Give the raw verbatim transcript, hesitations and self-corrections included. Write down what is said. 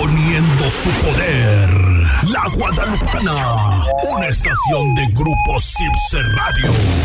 imponiendo su poder. La Guadalupana, una estación de Grupo Sipse Radio.